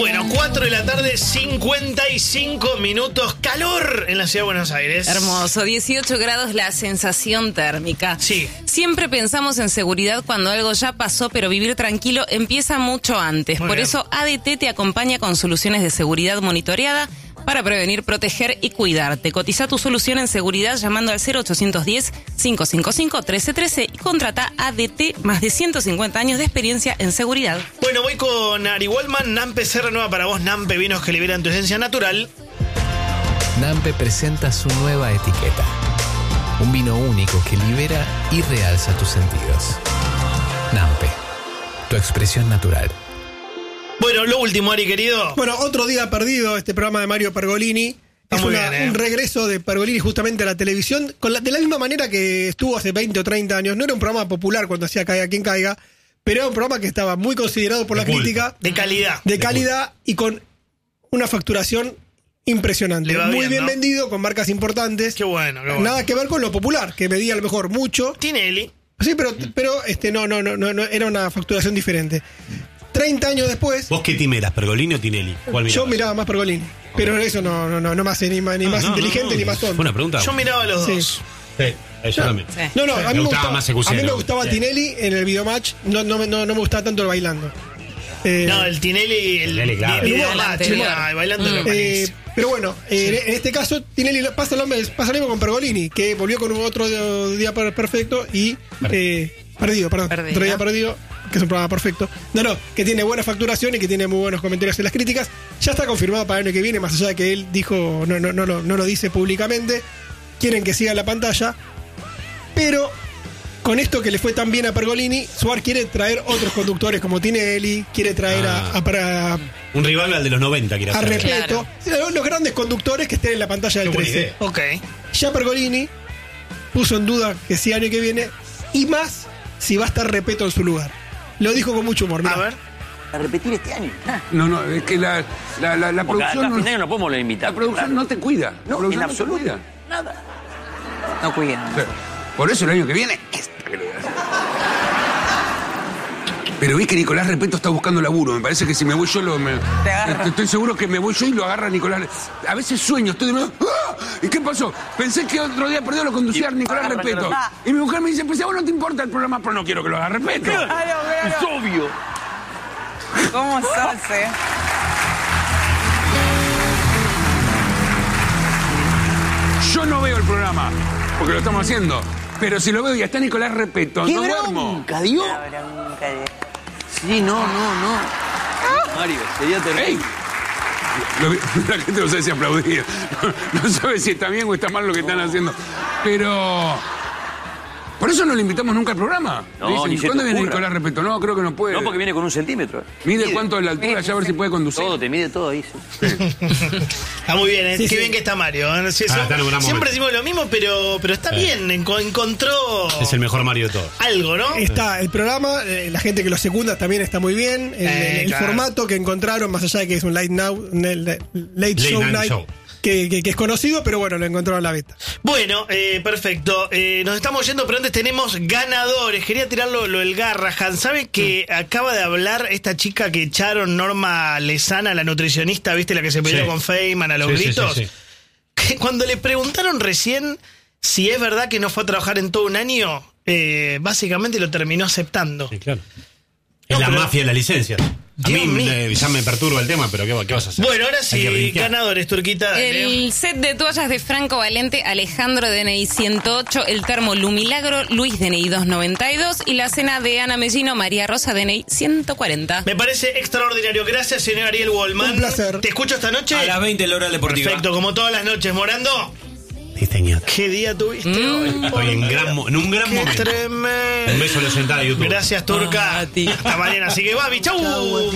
Bueno, 4 de la tarde, 55 minutos. Calor en la ciudad de Buenos Aires. Hermoso, 18 grados la sensación térmica. Sí. Siempre pensamos en seguridad cuando algo ya pasó, pero vivir tranquilo empieza mucho antes. Muy Por bien. eso ADT te acompaña con soluciones de seguridad monitoreada para prevenir, proteger y cuidarte. Cotiza tu solución en seguridad llamando al 0810-555-1313 y contrata ADT, más de 150 años de experiencia en seguridad. Bueno, voy con Ari Wallman. Nampe se renueva para vos. Nampe, vinos que liberan tu esencia natural. Nampe presenta su nueva etiqueta. Un vino único que libera y realza tus sentidos. Nampe, tu expresión natural. Bueno, lo último, Ari, querido. Bueno, otro día perdido, este programa de Mario Pergolini. Está Es muy bien, un regreso de Pergolini justamente a la televisión, de la misma manera que estuvo hace 20 o 30 años. No era un programa popular cuando hacía Caiga quien caiga, pero era un programa que estaba muy considerado por la crítica. De calidad. De calidad y con una facturación impresionante. Le va Muy bien, bien ¿no? vendido, con marcas importantes. Qué bueno, qué bueno. Nada que ver con lo popular, que medía a lo mejor mucho. Tinelli. Sí, pero no, era una facturación diferente. 30 años después, ¿Vos qué team eras, Pergolini o Tinelli? ¿Cuál yo mirabas? miraba más Pergolini. Pero eso no me hace ni más inteligente ni más tonto. Fue una pregunta. Yo miraba a los Sí. dos. Sí, yo también. Sí. No, a Me mí gustaba más CQC, a mí me ¿no? gustaba Sí. Tinelli en el videomatch, no me gustaba tanto el bailando. No, el Tinelli, el Tinelli, claro. video El match, anterior. bailando lo malísimo. Pero bueno, en este caso, Tinelli pasa lo mismo con Pergolini, que volvió con otro día perfecto y perdido. Otro día perdido, que es un programa perfecto. Que tiene buena facturación y que tiene muy buenos comentarios en las críticas. Ya está confirmado para el año que viene, más allá de que él dijo, no lo dice públicamente. Quieren que siga en la pantalla. Pero con esto que le fue tan bien a Pergolini, Suar quiere traer otros conductores como Tinelli, quiere traer a Un rival al de los 90, quiero hacer. Repetto, los grandes conductores que estén en la pantalla del Qué buena 13. idea. Ok. Ya Pergolini puso en duda que si año que viene, y más si va a estar Repetto en su lugar. Lo dijo con mucho humor. A mirá. ver. A repetir este año. No, es que la Porque acá a producción. fin de año no podemos invitar. La producción no te cuida. La No, producción en no te absoluto. cuida. Nada. No cuidan. Por eso el año que viene. Pero vi que Nicolás Repetto está buscando laburo. Me parece que si me voy yo estoy seguro que me voy yo y lo agarra Nicolás. A veces sueño, estoy de nuevo. ¡Ah! ¿Y qué pasó? Pensé que otro día perdido lo conducía Nicolás Repetto. Y mi mujer me dice, pues a vos no te importa el programa, pero no quiero que lo haga Repetto. Es obvio. ¿Cómo sos, Yo no veo el programa, porque lo estamos haciendo. Pero si lo veo y está Nicolás Repetto, ¿Qué no duermo. bronca, Dios? Sí, no. Mario, sería terrible. ¡Ey! La gente no sabe si aplaudir. No sabe si está bien o está mal lo que están haciendo. Pero... Por eso no le invitamos nunca al programa. No, Le dicen, ni se te ¿cuándo viene ocurra. Nicolás Repetto? No, creo que no puede. No, porque viene con 1 centímetro. Mide cuánto de la altura, ya a ver si puede conducir. Todo, te mide todo ahí. Sí. Está muy bien, Sí, Qué sí. bien que está Mario. Sí, está en un gran siempre momento. decimos lo mismo, pero está bien. Encontró Es el mejor Mario de todos. algo, ¿no? Está el programa, la gente que lo secunda también está muy bien. El claro. formato que encontraron, más allá de que es un late show night night, show. que es conocido, pero bueno, lo encontraron en la beta. Bueno, perfecto. Nos estamos yendo, pero antes tenemos ganadores. Quería tirarlo lo del Garrahan. ¿Sabe que acaba de hablar esta chica que echaron, Norma Lezana, la nutricionista, viste, la que se peleó Sí. con Feynman a los Sí, gritos? sí. Que cuando le preguntaron recién si es verdad que no fue a trabajar en todo un año, básicamente lo terminó aceptando. Sí, claro. No, Es la pero- mafia de la licencia. A Dios mí mío. ya me perturba el tema, pero ¿qué vas a hacer? Bueno, ahora Hay sí, que brincar. ganadores, Turquita. dale. El set de toallas de Franco Valente, Alejandro DNI 108, el termo Lumilagro, Luis DNI 292 y la cena de Ana Mellino, María Rosa DNI 140. Me parece extraordinario. Gracias, señor Ariel Wallman. Un placer. ¿Te escucho esta noche? A las 20 la hora deportiva. Perfecto, como todas las noches. Morando, Sí, señor. ¿qué día tuviste hoy? Estoy en un gran Qué momento. tremendo. Un beso a los sentados de YouTube. Gracias, Turca. Ah, a ti. Hasta mañana. Así que, Babi, chau.